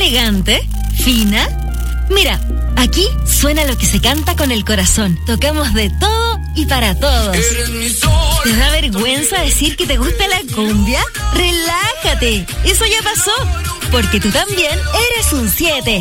elegante, fina. Mira, aquí suena lo que se canta con el corazón. Tocamos de todo y para todos. ¿Te da vergüenza decir que te gusta la cumbia? Relájate, eso ya pasó, porque tú también eres un 7.